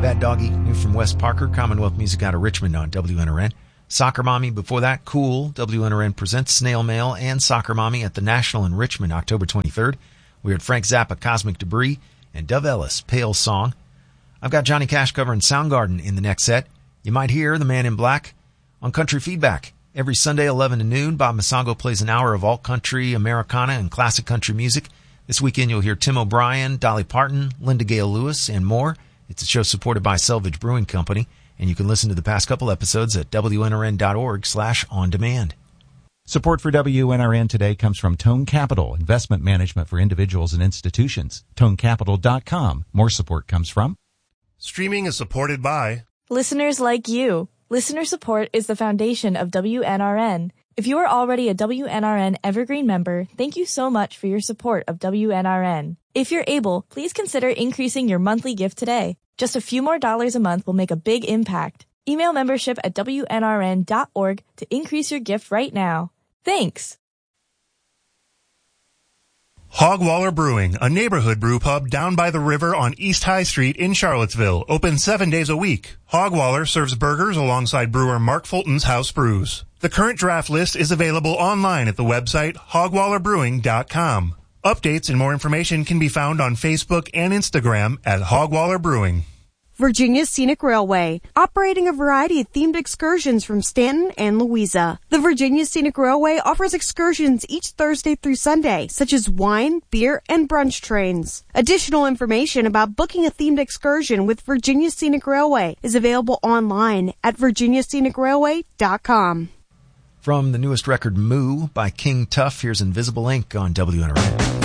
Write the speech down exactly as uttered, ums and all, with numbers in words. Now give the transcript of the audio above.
Bad Doggy, new from Wes Parker, Commonwealth Music out of Richmond on W N R N. Soccer Mommy before that, Cool, W N R N presents Snail Mail and Soccer Mommy at the National in Richmond, October twenty-third. We heard Frank Zappa, Cosmic Debris, and Dove Ellis, Pale Song. I've got Johnny Cash covering Soundgarden in the next set. You might hear The Man in Black on Country Feedback. Every Sunday, eleven to noon, Bob Masango plays an hour of alt country, Americana, and classic country music. This weekend, you'll hear Tim O'Brien, Dolly Parton, Linda Gale Lewis, and more. It's a show supported by Selvage Brewing Company, and you can listen to the past couple episodes at W N R N dot org slash on demand. Support for W N R N today comes from Tone Capital, investment management for individuals and institutions. tone capital dot com. More support comes from... Streaming is supported by... listeners like you. Listener support is the foundation of W N R N. If you are already a W N R N Evergreen member, thank you so much for your support of W N R N. If you're able, please consider increasing your monthly gift today. Just a few more dollars a month will make a big impact. Email membership at W N R N dot org to increase your gift right now. Thanks. Hogwaller Brewing, a neighborhood brew pub down by the river on East High Street in Charlottesville, open seven days a week. Hogwaller serves burgers alongside brewer Mark Fulton's House Brews. The current draft list is available online at the website hogwaller brewing dot com. Updates and more information can be found on Facebook and Instagram at Hogwaller Brewing. Virginia Scenic Railway, operating a variety of themed excursions from Stanton and Louisa. The Virginia Scenic Railway offers excursions each Thursday through Sunday, such as wine, beer, and brunch trains. Additional information about booking a themed excursion with Virginia Scenic Railway is available online at virginia scenic railway dot com. From the newest record, Moo, by King Tuff, here's Invisible Ink on W N R N.